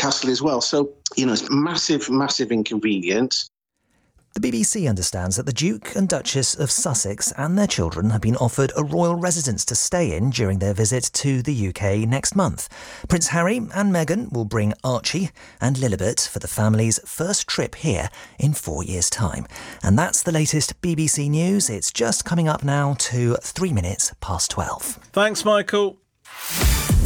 castle as well. So, it's massive inconvenience. The BBC understands that the Duke and Duchess of Sussex and their children have been offered a royal residence to stay in during their visit to the UK next month. Prince Harry and Meghan will bring Archie and Lilibet for the family's first trip here in 4 years' time. And that's the latest BBC News. It's just coming up now to 3 minutes past 12. Thanks, Michael.